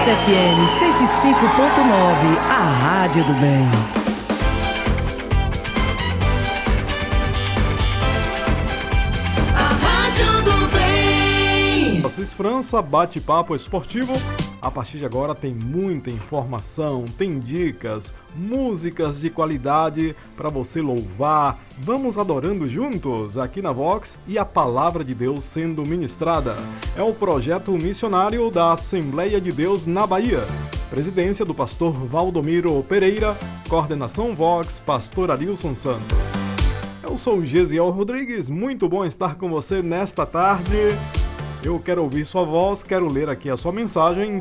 FM 105.9, a Rádio do Bem. Assis França, bate-papo esportivo. A partir de agora tem muita informação, tem dicas, músicas de qualidade para você louvar. Vamos adorando juntos aqui na Vox e a palavra de Deus sendo ministrada. É o projeto missionário da Assembleia de Deus na Bahia. Presidência do pastor Valdomiro Pereira, coordenação Vox, pastor Arilson Santos. Eu sou o Gesiel Rodrigues, muito bom estar com você nesta tarde. Eu quero ouvir sua voz, quero ler aqui a sua mensagem em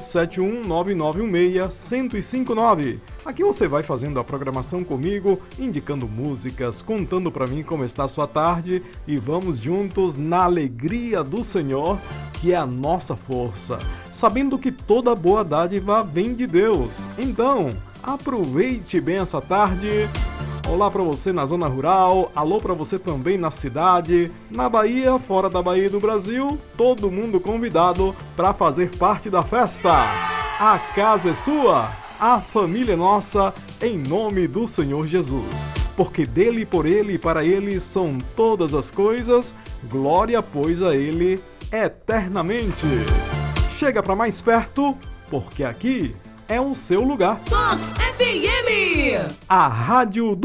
719916159. Aqui você vai fazendo a programação comigo, indicando músicas, contando para mim como está a sua tarde e vamos juntos na alegria do Senhor, que é a nossa força, sabendo que toda boa dádiva vem de Deus. Então, aproveite bem essa tarde. Olá para você na zona rural, alô para você também na cidade, na Bahia, fora da Bahia e do Brasil, todo mundo convidado para fazer parte da festa. A casa é sua, a família é nossa, em nome do Senhor Jesus. Porque dele, por ele e para ele são todas as coisas, glória pois a ele eternamente. Chega para mais perto, porque aqui é o seu lugar. Vox FM, a rádio do